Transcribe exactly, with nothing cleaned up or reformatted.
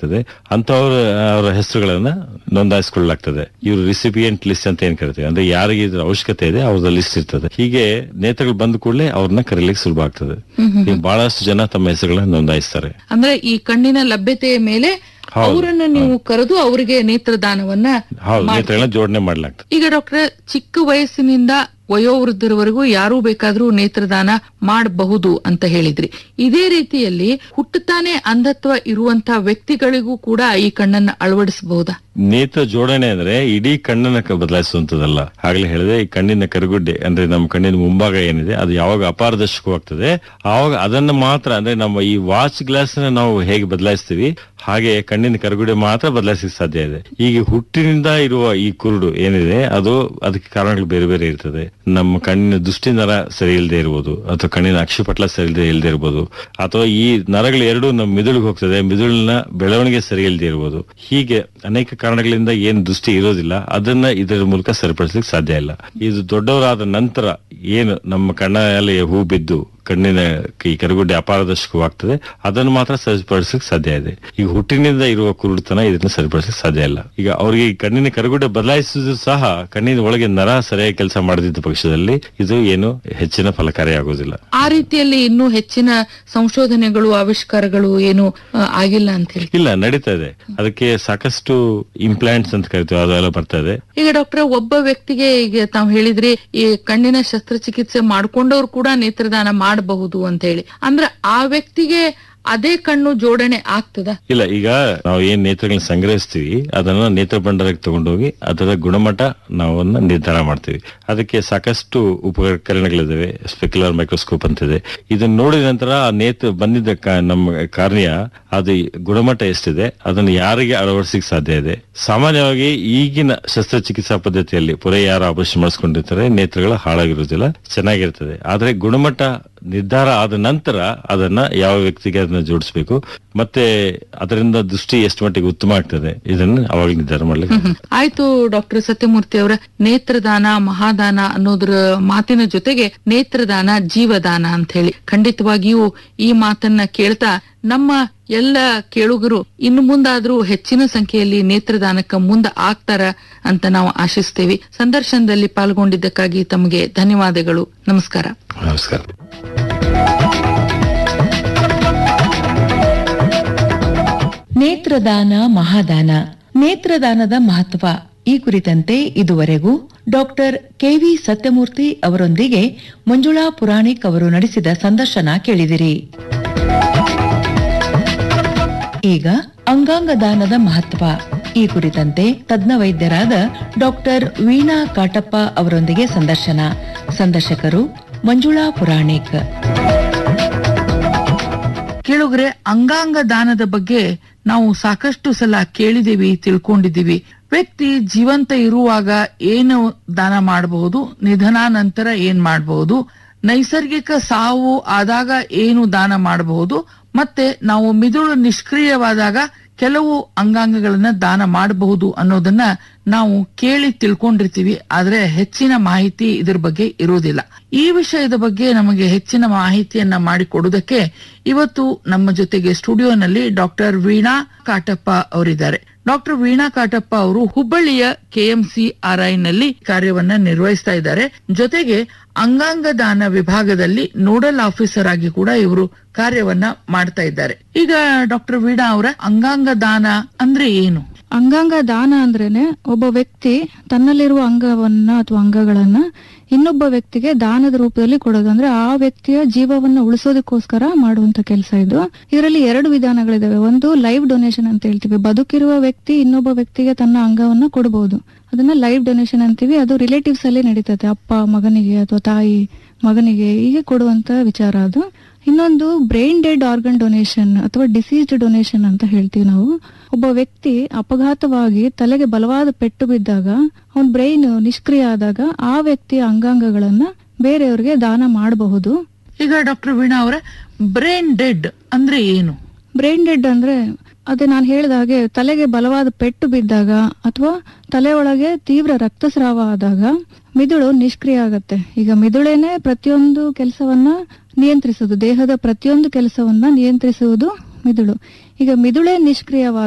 ಇರ್ತದೆ, ಅಂತವ್ರ ಅವರ ಹೆಸರುಗಳನ್ನ ನೋಂದಾಯಿಸಿಕೊಳ್ಳಲಾಗ್ತದೆ. ಇವರು ರಿಸಿಪಿಯೆಂಟ್ ಲಿಸ್ಟ್ ಅಂತ ಏನ್ ಕರಿತೀವಿ, ಅಂದ್ರೆ ಯಾರಿಗೆ ಇದ್ರ ಅವಶ್ಯಕತೆ ಇದೆ ಅವ್ರದ ಲಿಸ್ಟ್ ಇರ್ತದೆ. ಹೀಗೆ ನೇತ್ರಗಳು ಬಂದ ಕೂಡಲೇ ಅವ್ರನ್ನ ಕರೀಲಿಕ್ಕೆ ಸುಲಭ ಆಗ್ತದೆ. ಈಗ ಬಹಳಷ್ಟು ಜನ ತಮ್ಮ ಹೆಸರುಗಳನ್ನ ನೋಂದಾಯಿಸ್ತಾರೆ. ಅಂದ್ರೆ ಈ ಕಣ್ಣಿನ ಲಭ್ಯತೆಯ ಮೇಲೆ ಅವರನ್ನ ನೀವು ಕರೆದು ಅವರಿಗೆ ನೇತ್ರದಾನವನ್ನ ನೇತ್ರಗಳನ್ನ ಜೋಡಣೆ ಮಾಡ್ಲಾಗ್ತದೆ. ಈಗ ಡಾಕ್ಟರ್, ಚಿಕ್ಕ ವಯಸ್ಸಿನಿಂದ ವಯೋವೃದ್ಧರವರೆಗೂ ಯಾರೂ ಬೇಕಾದ್ರೂ ನೇತ್ರದಾನ ಮಾಡಬಹುದು ಅಂತ ಹೇಳಿದ್ರಿ. ಇದೇ ರೀತಿಯಲ್ಲಿ ಹುಟ್ಟುತ್ತಾನೆ ಅಂಧತ್ವ ಇರುವಂತ ವ್ಯಕ್ತಿಗಳಿಗೂ ಕೂಡ ಈ ಕಣ್ಣನ್ನ ಅಳವಡಿಸಬಹುದಾ? ನೇತ್ರ ಜೋಡಣೆ ಅಂದ್ರೆ ಇಡೀ ಕಣ್ಣನ್ನ ಬದಲಾಯಿಸುವಂತದಲ್ಲ. ಆಗ್ಲೇ ಹೇಳಿದೆ, ಈ ಕಣ್ಣಿನ ಕರುಗುಡ್ಡೆ ಅಂದ್ರೆ ನಮ್ಮ ಕಣ್ಣಿನ ಮುಂಭಾಗ ಏನಿದೆ ಅದು ಯಾವಾಗ ಅಪಾರದರ್ಶಕವಾಗ್ತದೆ ಆವಾಗ ಅದನ್ನ ಮಾತ್ರ, ಅಂದ್ರೆ ನಮ್ಮ ಈ ವಾಚ್ ಗ್ಲಾಸ್ ನಾವು ಹೇಗೆ ಬದಲಾಯಿಸ್ತೀವಿ ಹಾಗೆ ಕಣ್ಣಿನ ಕರುಗುಡ್ಡೆ ಮಾತ್ರ ಬದಲಾಯಿಸಲಿಕ್ಕೆ ಸಾಧ್ಯ ಇದೆ. ಈಗ ಹುಟ್ಟಿನಿಂದ ಇರುವ ಈ ಕುರುಡು ಏನಿದೆ ಅದು ಅದಕ್ಕೆ ಕಾರಣಗಳು ಬೇರೆ ಬೇರೆ ಇರ್ತದೆ. ನಮ್ಮ ಕಣ್ಣಿನ ದೃಷ್ಟಿ ನರ ಸರಿ ಇಲ್ಲದೆ ಇರ್ಬೋದು, ಅಥವಾ ಕಣ್ಣಿನ ಅಕ್ಷಿಪಟ್ಲ ಸರಿ ಇಲ್ಲದೆ ಇಲ್ಲದೆ ಇರ್ಬೋದು, ಅಥವಾ ಈ ನರಗಳು ಎರಡು ನಮ್ಮ ಮಿದುಳಿಗೆ ಹೋಗ್ತದೆ, ಮಿದುಳಿನ ಬೆಳವಣಿಗೆ ಸರಿ ಇಲ್ಲದೆ ಇರ್ಬೋದು. ಹೀಗೆ ಅನೇಕ ಕಾರಣಗಳಿಂದ ಏನ್ ದೃಷ್ಟಿ ಇರೋದಿಲ್ಲ ಅದನ್ನ ಇದರ ಮೂಲಕ ಸರಿಪಡಿಸ್ಲಿಕ್ಕೆ ಸಾಧ್ಯ ಇಲ್ಲ. ಇದು ದೊಡ್ಡವರಾದ ನಂತರ ಏನು ನಮ್ಮ ಕಣ್ಣಲ್ಲಿ ಹೂ ಬಿದ್ದು ಕಣ್ಣಿನ ಈ ಕರುಗುಡ್ಡೆ ಅಪಾರದರ್ಶಕವಾಗ್ತದೆ ಅದನ್ನು ಮಾತ್ರ ಸರಿಪಡಿಸಲಿಕ್ಕೆ ಸಾಧ್ಯ ಇದೆ. ಈಗ ಹುಟ್ಟಿನಿಂದ ಇರುವ ಕುರುಡುತನ ಇದನ್ನ ಸರಿಪಡಿಸಲಿಕ್ಕೆ ಸಾಧ್ಯ ಇಲ್ಲ. ಈಗ ಅವರಿಗೆ ಕಣ್ಣಿನ ಕರುಗುಡ್ಡೆ ಬದಲಾಯಿಸುವುದು ಸಹ ಕಣ್ಣಿನ ಒಳಗೆ ನರ ಸರಿಯಾಗಿ ಕೆಲಸ ಮಾಡದಿದ್ದ ಪಕ್ಷದಲ್ಲಿ ಇದು ಏನು ಹೆಚ್ಚಿನ ಫಲಕಾರಿ ಆಗೋದಿಲ್ಲ. ಆ ರೀತಿಯಲ್ಲಿ ಇನ್ನೂ ಹೆಚ್ಚಿನ ಸಂಶೋಧನೆಗಳು ಆವಿಷ್ಕಾರಗಳು ಏನು ಆಗಿಲ್ಲ ಅಂತ ಹೇಳಿ ಇಲ್ಲ, ನಡೀತಾ ಇದೆ. ಅದಕ್ಕೆ ಸಾಕಷ್ಟು ಇಂಪ್ಲಾಂಟ್ಸ್ ಅಂತ ಕರಿತೀವಿ, ಅದೆಲ್ಲ ಬರ್ತಾ ಇದೆ. ಈಗ ಡಾಕ್ಟರ್, ಒಬ್ಬ ವ್ಯಕ್ತಿಗೆ ಈಗ ತಾವು ಹೇಳಿದ್ರಿ ಈ ಕಣ್ಣಿನ ಶಸ್ತ್ರಚಿಕಿತ್ಸೆ ಮಾಡ್ಕೊಂಡವ್ರು ಕೂಡ ನೇತ್ರದಾನ ಮಾಡಬಹುದು ಅಂತ ಹೇಳಿ, ಅಂದ್ರೆ ಆ ವ್ಯಕ್ತಿಗೆ ಅದೇ ಕಣ್ಣು ಜೋಡಣೆ ಆಗ್ತದ? ಇಲ್ಲ, ಈಗ ನಾವು ಏನ್ ನೇತ್ರಗಳನ್ನ ಸಂಗ್ರಹಿಸ್ತೀವಿ ಅದನ್ನ ನೇತ್ರ ಭಂಡಾರಕ್ಕೆ ತಗೊಂಡೋಗಿ ಅದರ ಗುಣಮಟ್ಟ ನಾವನ್ನ ನಿರ್ಧಾರ ಮಾಡ್ತೀವಿ. ಅದಕ್ಕೆ ಸಾಕಷ್ಟು ಉಪಕರಣಗಳಿದಾವೆ. ಸ್ಪೆಕ್ಯುಲರ್ ಮೈಕ್ರೋಸ್ಕೋಪ್ ಅಂತಿದೆ. ಇದನ್ನ ನೋಡಿದ ನಂತರ ಆ ನೇತ್ರ ಬಂದಿದ್ದ ನಮ್ಮ ಕಾರ್ಯ ಅದು ಗುಣಮಟ್ಟ ಎಷ್ಟಿದೆ ಅದನ್ನ ಯಾರಿಗೆ ಅಳವಡಿಸಲಿಕ್ಕೆ ಸಾಧ್ಯ ಇದೆ. ಸಾಮಾನ್ಯವಾಗಿ ಈಗಿನ ಶಸ್ತ್ರಚಿಕಿತ್ಸಾ ಪದ್ಧತಿಯಲ್ಲಿ ಪುರೇ ಯಾರು ಆಪರೇಷನ್ ಮಾಡಿಸ್ಕೊಂಡಿರ್ತಾರೆ ನೇತ್ರಗಳು ಹಾಳಾಗಿರುವುದಿಲ್ಲ, ಚೆನ್ನಾಗಿರ್ತದೆ. ಆದ್ರೆ ಗುಣಮಟ್ಟ ನಿರ್ಧಾರ ಆದ ನಂತರ ಅದನ್ನ ಯಾವ ವ್ಯಕ್ತಿಗೆ ಅದನ್ನ ಜೋಡಿಸಬೇಕು ಮತ್ತೆ ಅದರಿಂದ ದೃಷ್ಟಿ ಎಷ್ಟು ಮಟ್ಟಿಗೆ ಉತ್ತಮ ಆಗ್ತದೆ ಇದನ್ನ ಅವಾಗ ನಿರ್ಧಾರ ಮಾಡ್ಲಿಕ್ಕೆ ಆಯ್ತು. ಡಾಕ್ಟರ್ ಸತ್ಯಮೂರ್ತಿ ಅವರ ನೇತ್ರದಾನ ಮಹಾದಾನ ಅನ್ನೋದ್ರ ಮಾತಿನ ಜೊತೆಗೆ ನೇತ್ರದಾನ ಜೀವದಾನ ಅಂತ ಹೇಳಿ, ಖಂಡಿತವಾಗಿಯೂ ಈ ಮಾತನ್ನ ಕೇಳ್ತಾ ನಮ್ಮ ಎಲ್ಲ ಕೇಳುಗರು ಇನ್ನು ಮುಂದಾದ್ರೂ ಹೆಚ್ಚಿನ ಸಂಖ್ಯೆಯಲ್ಲಿ ನೇತ್ರದಾನಕ್ಕೆ ಮುಂದೆ ಆಗ್ತಾರ ಅಂತ ನಾವು ಆಶಿಸ್ತೇವೆ. ಸಂದರ್ಶನದಲ್ಲಿ ಪಾಲ್ಗೊಂಡಿದ್ದಕ್ಕಾಗಿ ತಮಗೆ ಧನ್ಯವಾದಗಳು. ನಮಸ್ಕಾರ. ನಮಸ್ಕಾರ. ನೇತ್ರದಾನ ಮಹಾದಾನ, ನೇತ್ರದಾನದ ಮಹತ್ವ ಈ ಕುರಿತಂತೆ ಇದುವರೆಗೂ ಡಾಕ್ಟರ್ ಕೆವಿ ಸತ್ಯಮೂರ್ತಿ ಅವರೊಂದಿಗೆ ಮಂಜುಳಾ ಪುರಾಣಿಕ್ ಅವರು ನಡೆಸಿದ ಸಂದರ್ಶನ ಕೇಳಿದಿರಿ. ಈಗ ಅಂಗಾಂಗ ದಾನದ ಮಹತ್ವ ಈ ಕುರಿತಂತೆ ತಜ್ಞ ವೈದ್ಯರಾದ ಡಾಕ್ಟರ್ ವೀಣಾ ಕಾಟಪ್ಪ ಅವರೊಂದಿಗೆ ಸಂದರ್ಶನ. ಸಂದರ್ಶಕರು ಮಂಜುಳಾ ಪುರಾಣಿಕ್. ಕೇಳುಗರೆ, ಅಂಗಾಂಗ ದಾನದ ಬಗ್ಗೆ ನಾವು ಸಾಕಷ್ಟು ಸಲ ಕೇಳಿದೀವಿ, ತಿಳ್ಕೊಂಡಿದ್ದೀವಿ. ವ್ಯಕ್ತಿ ಜೀವಂತ ಇರುವಾಗ ಏನು ದಾನ ಮಾಡಬಹುದು, ನಿಧನಾನಂತರ ಏನ್ ಮಾಡಬಹುದು, ನೈಸರ್ಗಿಕ ಸಾವು ಆದಾಗ ಏನು ದಾನ ಮಾಡಬಹುದು, ಮತ್ತೆ ನಾವು ಮಿದುಳು ನಿಷ್ಕ್ರಿಯವಾದಾಗ ಕೆಲವು ಅಂಗಾಂಗಗಳನ್ನ ದಾನ ಮಾಡಬಹುದು ಅನ್ನೋದನ್ನ ನಾವು ಕೇಳಿ ತಿಳ್ಕೊಂಡಿರ್ತೀವಿ. ಆದ್ರೆ ಹೆಚ್ಚಿನ ಮಾಹಿತಿ ಇದ್ರ ಬಗ್ಗೆ ಇರುವುದಿಲ್ಲ. ಈ ವಿಷಯದ ಬಗ್ಗೆ ನಮಗೆ ಹೆಚ್ಚಿನ ಮಾಹಿತಿಯನ್ನ ಮಾಡಿಕೊಡುವುದಕ್ಕೆ ಇವತ್ತು ನಮ್ಮ ಜೊತೆಗೆ ಸ್ಟುಡಿಯೋನಲ್ಲಿ ಡಾಕ್ಟರ್ ವೀಣಾ ಕಾಟಪ್ಪ ಅವರಿದ್ದಾರೆ. ಡಾಕ್ಟರ್ ವೀಣಾ ಕಾಟಪ್ಪ ಅವರು ಹುಬ್ಬಳ್ಳಿಯ ಕೆಎಂಸಿ ಆರ್ಐ ನಲ್ಲಿ ಕಾರ್ಯವನ್ನ ನಿರ್ವಹಿಸ್ತಾ ಇದ್ದಾರೆ. ಜೊತೆಗೆ ಅಂಗಾಂಗ ದಾನ ವಿಭಾಗದಲ್ಲಿ ನೋಡಲ್ ಆಫೀಸರ್ ಆಗಿ ಕೂಡ ಇವರು ಕಾರ್ಯವನ್ನ ಮಾಡ್ತಾ ಇದ್ದಾರೆ. ಈಗ ಡಾಕ್ಟರ್ ವೀಣಾ ಅವರ ಅಂಗಾಂಗ ದಾನ ಅಂದ್ರೆ ಏನು? ಅಂಗಾಂಗ ದಾನ ಅಂದ್ರೇನೆ ಒಬ್ಬ ವ್ಯಕ್ತಿ ತನ್ನಲ್ಲಿರುವ ಅಂಗವನ್ನ ಅಥವಾ ಅಂಗಗಳನ್ನ ಇನ್ನೊಬ್ಬ ವ್ಯಕ್ತಿಗೆ ದಾನದ ರೂಪದಲ್ಲಿ ಕೊಡೋದು. ಅಂದ್ರೆ ಆ ವ್ಯಕ್ತಿಯ ಜೀವವನ್ನ ಉಳಿಸೋದಕ್ಕೋಸ್ಕರ ಮಾಡುವಂತ ಕೆಲಸ ಇದು. ಇದರಲ್ಲಿ ಎರಡು ವಿಧಾನಗಳಿದಾವೆ. ಒಂದು ಲೈವ್ ಡೊನೇಷನ್ ಅಂತ ಹೇಳ್ತೀವಿ. ಬದುಕಿರುವ ವ್ಯಕ್ತಿ ಇನ್ನೊಬ್ಬ ವ್ಯಕ್ತಿಗೆ ತನ್ನ ಅಂಗವನ್ನ ಕೊಡಬಹುದು, ಅದನ್ನ ಲೈವ್ ಡೊನೇಷನ್ ಅಂತೀವಿ. ಅದು ರಿಲೇಟಿವ್ಸ್ ಅಲ್ಲಿ ನಡೀತದೆ, ಅಪ್ಪ ಮಗನಿಗೆ ಅಥವಾ ತಾಯಿ ಮಗನಿಗೆ ಹೀಗೆ ಕೊಡುವಂತ ವಿಚಾರ ಅದು. ಇನ್ನೊಂದು ಬ್ರೈನ್ ಡೆಡ್ ಆರ್ಗನ್ ಡೊನೇಷನ್ ಅಥವಾ ಡಿಸೀಸ್ಡ್ ಡೊನೇಷನ್ ಅಂತ ಹೇಳ್ತೀವಿ ನಾವು. ಒಬ್ಬ ವ್ಯಕ್ತಿ ಅಪಘಾತವಾಗಿ ತಲೆಗೆ ಬಲವಾದ ಪೆಟ್ಟು ಬಿದ್ದಾಗ ಅವನ ಬ್ರೈನ್ ನಿಷ್ಕ್ರಿಯ ಆದಾಗ ಆ ವ್ಯಕ್ತಿಯ ಅಂಗಾಂಗಗಳನ್ನ ಬೇರೆಯವ್ರಿಗೆ ದಾನ ಮಾಡಬಹುದು. ಈಗ ಡಾಕ್ಟರ್ ವೀಣಾ ಅವರ ಬ್ರೈನ್ ಡೆಡ್ ಅಂದ್ರೆ ಏನು? ಬ್ರೈನ್ ಡೆಡ್ ಅಂದ್ರೆ ಅದೇ ನಾನು ಹೇಳಿದ ಹಾಗೆ ತಲೆಗೆ ಬಲವಾದ ಪೆಟ್ಟು ಬಿದ್ದಾಗ ಅಥವಾ ತಲೆ ಒಳಗೆ ತೀವ್ರ ರಕ್ತಸ್ರಾವ ಆದಾಗ ಮಿದುಳು ನಿಷ್ಕ್ರಿಯ ಆಗತ್ತೆ. ಈಗ ಮಿದುಳೇನೆ ಪ್ರತಿಯೊಂದು ಕೆಲಸವನ್ನ ನಿಯಂತ್ರಿಸುವುದು, ದೇಹದ ಪ್ರತಿಯೊಂದು ಕೆಲಸವನ್ನ ನಿಯಂತ್ರಿಸುವುದು ಮಿದುಳು. ಈಗ ಮಿದುಳೇ ನಿಷ್ಕ್ರಿಯವಾದ